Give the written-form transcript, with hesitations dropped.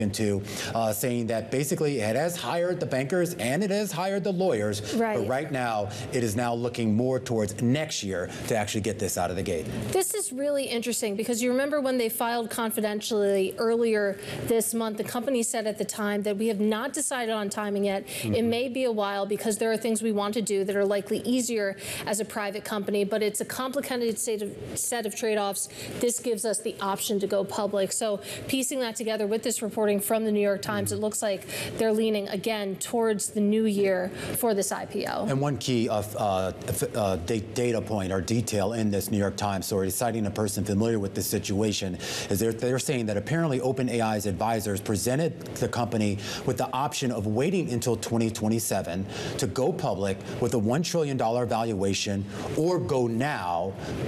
into, saying that basically it has hired the bankers and it has hired the lawyers, but right now it is now looking more towards next year to actually get this out of the gate. This is really interesting because you remember when they filed confidentially earlier this month, the company said at the time that we have not decided on timing yet. It may be a while because there are things we want to do that are likely easier as a private company, but it's a complicated set of trade-offs. This gives us the option to go public. So piecing that together with this reporting from the New York Times, it looks like they're leaning again towards the new year for this IPO. And one key data point or detail in this New York Times story, citing a person familiar with this situation, is they're saying that apparently OpenAI's advisors presented the company with the option of waiting until 2027 to go public with a $1 trillion valuation, or go now